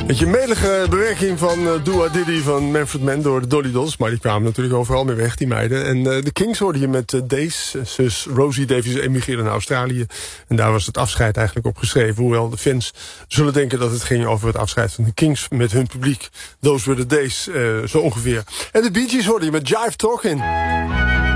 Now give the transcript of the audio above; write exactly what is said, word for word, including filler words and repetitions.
Beetje melige bewerking van uh, Dua Diddy van Manfred Mann door de Dolly Dots. Maar die kwamen natuurlijk overal mee weg, die meiden. En uh, de Kings hoorde je met uh, Days. Zus Rosie Davies emigreerde naar Australië. En daar was het afscheid eigenlijk op geschreven. Hoewel de fans zullen denken dat het ging over het afscheid van de Kings met hun publiek. Those were the days, uh, zo ongeveer. En de Bee Gees hoorde je met Jive Talking.